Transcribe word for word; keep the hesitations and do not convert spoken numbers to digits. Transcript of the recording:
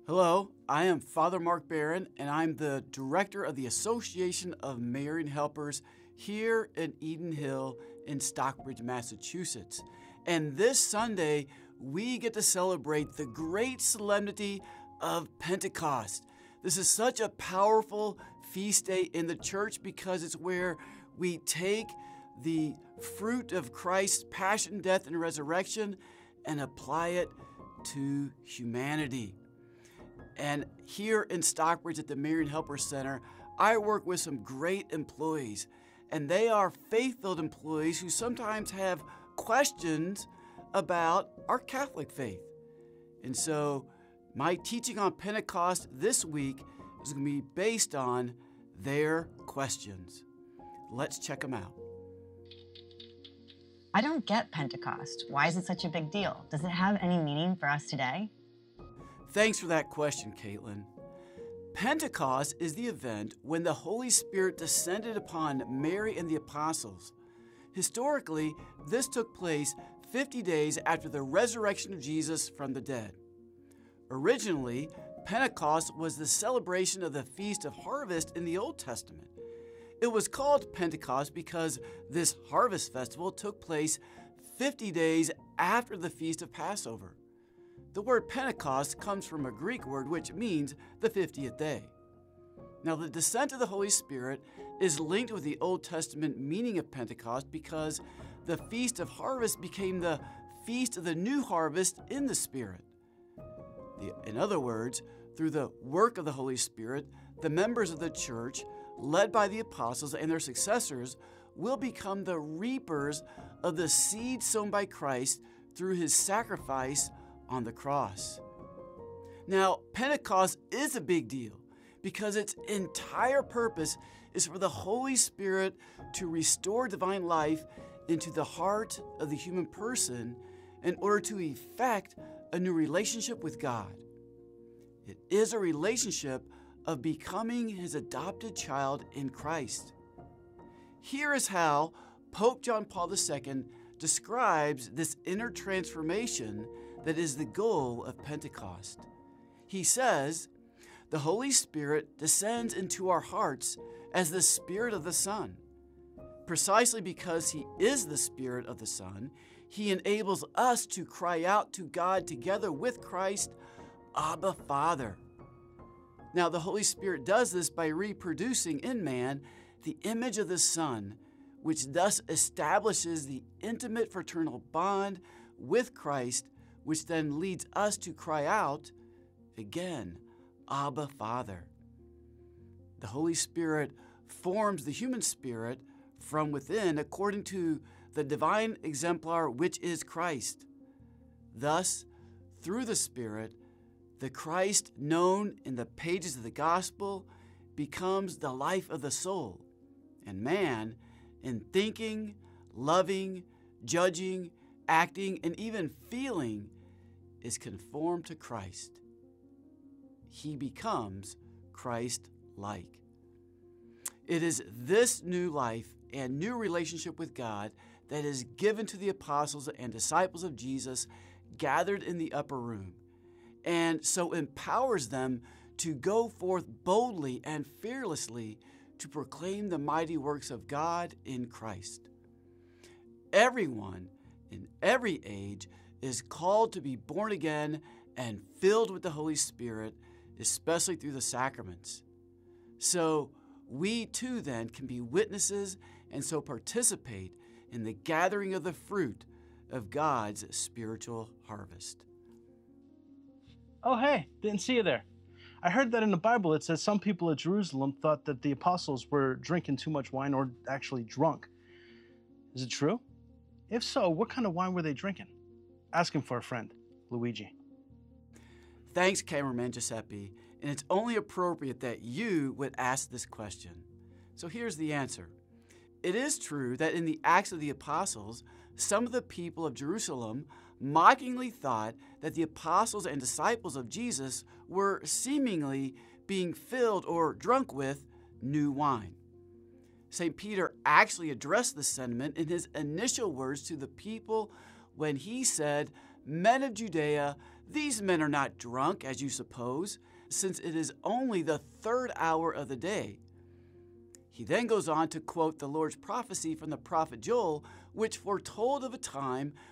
Hello, I am Father Mark Barron, and I'm the director of the Association of Marian Helpers here in Eden Hill in Stockbridge, Massachusetts. And this Sunday, we get to celebrate the great solemnity of Pentecost. This is such a powerful feast day in the church because it's where we take the fruit of Christ's passion, death, and resurrection and apply it to humanity. And here in Stockbridge at the Marian Helper Center, I work with some great employees, and they are faith-filled employees who sometimes have questions about our Catholic faith. And so my teaching on Pentecost this week is going to be based on their questions. Let's check them out. I don't get Pentecost. Why is it such a big deal? Does it have any meaning for us today? Thanks for that question, Caitlin. Pentecost is the event when the Holy Spirit descended upon Mary and the apostles. Historically, this took place fifty days after the resurrection of Jesus from the dead. Originally, Pentecost was the celebration of the Feast of Harvest in the Old Testament. It was called Pentecost because this harvest festival took place fifty days after the Feast of Passover. The word Pentecost comes from a Greek word which means the fiftieth day. Now, the descent of the Holy Spirit is linked with the Old Testament meaning of Pentecost because the Feast of Harvest became the Feast of the New Harvest in the Spirit. The, in other words, through the work of the Holy Spirit, the members of the church, led by the apostles and their successors, will become the reapers of the seed sown by Christ through his sacrifice on the cross. Now, Pentecost is a big deal because its entire purpose is for the Holy Spirit to restore divine life into the heart of the human person in order to effect a new relationship with God. It is a relationship of becoming his adopted child in Christ. Here is how Pope John Paul the Second describes this inner transformation that is the goal of Pentecost. He says, "The Holy Spirit descends into our hearts as the Spirit of the Son. Precisely because he is the Spirit of the Son, he enables us to cry out to God together with Christ, Abba, Father." Now, the Holy Spirit does this by reproducing in man the image of the Son, which thus establishes the intimate fraternal bond with Christ, which then leads us to cry out again, Abba, Father. The Holy Spirit forms the human spirit from within according to the divine exemplar, which is Christ. Thus, through the Spirit, the Christ known in the pages of the gospel becomes the life of the soul, and man, in thinking, loving, judging, acting, and even feeling, is conformed to Christ. He becomes Christ-like. It is this new life and new relationship with God that is given to the apostles and disciples of Jesus gathered in the upper room, and so empowers them to go forth boldly and fearlessly to proclaim the mighty works of God in Christ. Everyone in every age is called to be born again and filled with the Holy Spirit, especially through the sacraments. So we too then can be witnesses and so participate in the gathering of the fruit of God's spiritual harvest. Oh, hey, didn't see you there. I heard that in the Bible it says some people at Jerusalem thought that the apostles were drinking too much wine or actually drunk. Is it true? If so, what kind of wine were they drinking? Asking for a friend, Luigi. Thanks, cameraman Giuseppe, and it's only appropriate that you would ask this question. So here's the answer. It is true that in the Acts of the Apostles, some of the people of Jerusalem mockingly thought that the apostles and disciples of Jesus were seemingly being filled or drunk with new wine. Saint Peter actually addressed this sentiment in his initial words to the people when he said, "Men of Judea, These men are not drunk, as you suppose, since it is only the third hour of the day." He then goes on to quote the Lord's prophecy from the prophet Joel, which foretold of a time